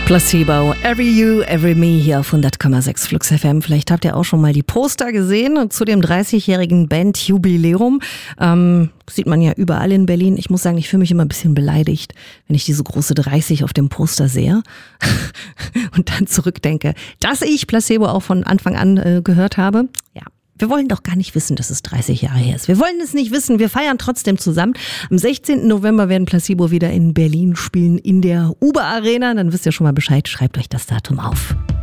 Placebo, Every You, Every Me hier auf 100,6 Flux FM. Vielleicht habt ihr auch schon mal die Poster gesehen zu dem 30-jährigen Bandjubiläum. Sieht man ja überall in Berlin. Ich muss sagen, ich fühle mich immer ein bisschen beleidigt, wenn ich diese große 30 auf dem Poster sehe und dann zurückdenke, dass ich Placebo auch von Anfang an gehört habe. Ja. Wir wollen doch gar nicht wissen, dass es 30 Jahre her ist. Wir wollen es nicht wissen. Wir feiern trotzdem zusammen. Am 16. November werden Placebo wieder in Berlin spielen, in der Uber Arena. Dann wisst ihr schon mal Bescheid. Schreibt euch das Datum auf.